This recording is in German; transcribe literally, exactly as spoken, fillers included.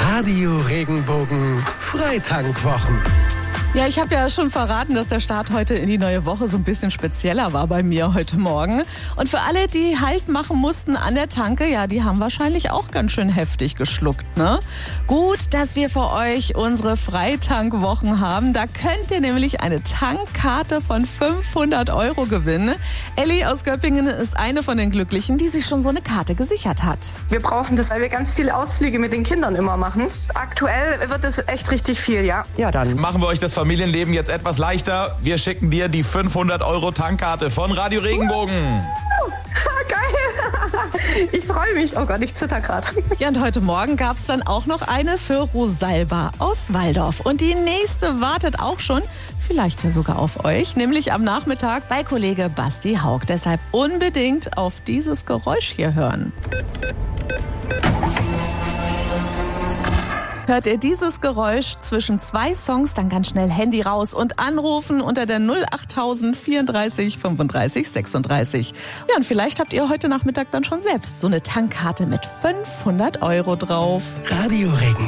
Radio Regenbogen Freitankwwochen. Ja, ich habe ja schon verraten, dass der Start heute in die neue Woche so ein bisschen spezieller war bei mir heute Morgen. Und für alle, die Halt machen mussten an der Tanke, ja, die haben wahrscheinlich auch ganz schön heftig geschluckt, ne? Gut, dass wir für euch unsere Freitankwwochen haben. Da könnt ihr nämlich eine Tankkarte von fünfhundert Euro gewinnen. Elli aus Göppingen ist eine von den Glücklichen, die sich schon so eine Karte gesichert hat. Wir brauchen das, weil wir ganz viele Ausflüge mit den Kindern immer machen. Aktuell wird es echt richtig viel, ja. Ja, dann machen wir euch das Familienleben jetzt etwas leichter. Wir schicken dir die fünfhundert Euro Tankkarte von Radio Regenbogen. Uh, geil! Ich freue mich. Oh Gott, ich zitter gerade. Ja, und heute Morgen gab es dann auch noch eine für Rosalba aus Walldorf. Und die nächste wartet auch schon, vielleicht ja sogar auf euch, nämlich am Nachmittag bei Kollege Basti Haug. Deshalb unbedingt auf dieses Geräusch hier hören. Hört ihr dieses Geräusch zwischen zwei Songs, dann ganz schnell Handy raus und anrufen unter der null achttausend vierunddreißig fünfunddreißig sechsunddreißig. Ja, und vielleicht habt ihr heute Nachmittag dann schon selbst so eine Tankkarte mit fünfhundert Euro drauf. Radio Regenbogen.